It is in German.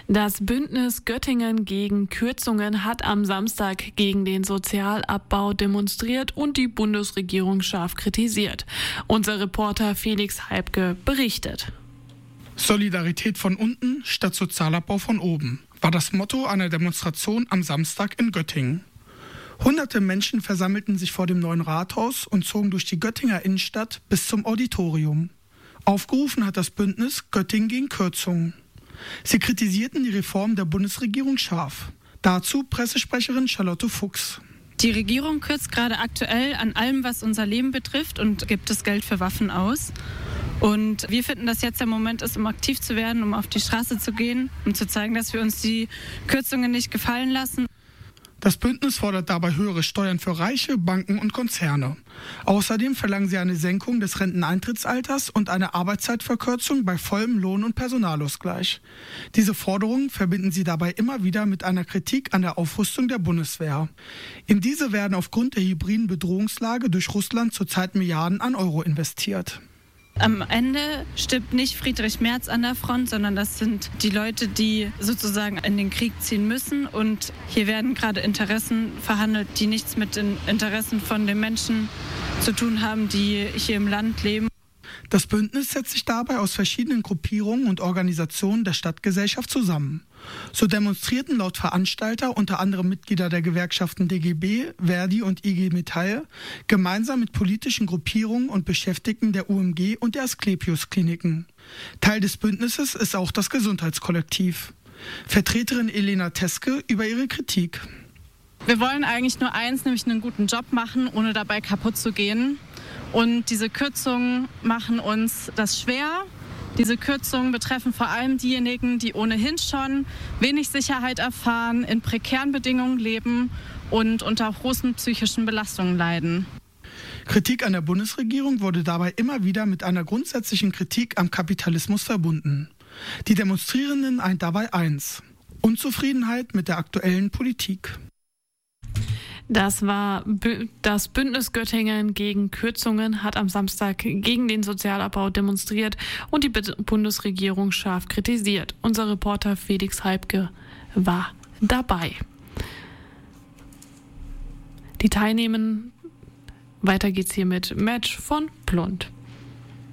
Das Bündnis Göttingen gegen Kürzungen hat am Samstag gegen den Sozialabbau demonstriert und die Bundesregierung scharf kritisiert. Unser Reporter Felix Heibke berichtet. Solidarität von unten statt Sozialabbau von oben war das Motto einer Demonstration am Samstag in Göttingen. Hunderte Menschen versammelten sich vor dem neuen Rathaus und zogen durch die Göttinger Innenstadt bis zum Auditorium. Aufgerufen hat das Bündnis Göttingen gegen Kürzungen. Sie kritisierten die Reform der Bundesregierung scharf. Dazu Pressesprecherin Charlotte Fuchs. Die Regierung kürzt gerade aktuell an allem, was unser Leben betrifft, und gibt das Geld für Waffen aus. Und wir finden, dass jetzt der Moment ist, um aktiv zu werden, um auf die Straße zu gehen, um zu zeigen, dass wir uns die Kürzungen nicht gefallen lassen. Das Bündnis fordert dabei höhere Steuern für Reiche, Banken und Konzerne. Außerdem verlangen sie eine Senkung des Renteneintrittsalters und eine Arbeitszeitverkürzung bei vollem Lohn- und Personalausgleich. Diese Forderungen verbinden sie dabei immer wieder mit einer Kritik an der Aufrüstung der Bundeswehr. In diese werden aufgrund der hybriden Bedrohungslage durch Russland zurzeit Milliarden an Euro investiert. Am Ende stirbt nicht Friedrich Merz an der Front, sondern das sind die Leute, die sozusagen in den Krieg ziehen müssen. Und hier werden gerade Interessen verhandelt, die nichts mit den Interessen von den Menschen zu tun haben, die hier im Land leben. Das Bündnis setzt sich dabei aus verschiedenen Gruppierungen und Organisationen der Stadtgesellschaft zusammen. So demonstrierten laut Veranstalter unter anderem Mitglieder der Gewerkschaften DGB, Verdi und IG Metall gemeinsam mit politischen Gruppierungen und Beschäftigten der UMG und der Asklepios-Kliniken. Teil des Bündnisses ist auch das Gesundheitskollektiv. Vertreterin Elena Teske über ihre Kritik. Wir wollen eigentlich nur eins, nämlich einen guten Job machen, ohne dabei kaputt zu gehen. Und diese Kürzungen machen uns das schwer. Diese Kürzungen betreffen vor allem diejenigen, die ohnehin schon wenig Sicherheit erfahren, in prekären Bedingungen leben und unter großen psychischen Belastungen leiden. Kritik an der Bundesregierung wurde dabei immer wieder mit einer grundsätzlichen Kritik am Kapitalismus verbunden. Die Demonstrierenden eint dabei eins: Unzufriedenheit mit der aktuellen Politik. Das war das Bündnis Göttingen gegen Kürzungen, hat am Samstag gegen den Sozialabbau demonstriert und die Bundesregierung scharf kritisiert. Unser Reporter Felix Heibke war dabei. Die Teilnehmenden, weiter geht's hier mit Match von Plund.